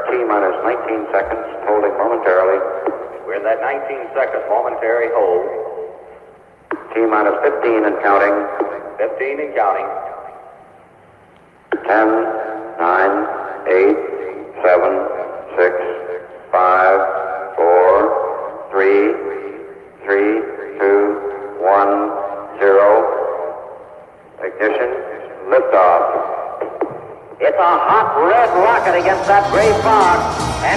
T-minus 19 seconds, holding momentarily. We're in that 19-second momentary hold. T-minus 15 and counting. 15 and counting. 10, 9, 8, 7, 6, 5, 4, 3, 2, 1, 0. Ignition, liftoff. It's a hot red rocket against that gray fog, and